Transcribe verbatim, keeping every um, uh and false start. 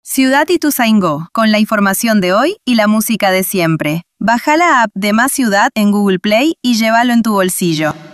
Ciudad Ituzaingó, con la información de hoy y la música de siempre. Baja la app de Más Ciudad en Google Play y llévalo en tu bolsillo.